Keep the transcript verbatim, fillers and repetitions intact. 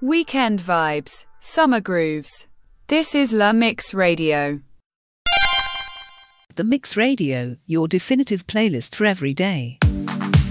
weekend vibes, summer grooves. This is La Mix Radio. The Mix Radio, your definitive playlist for every day.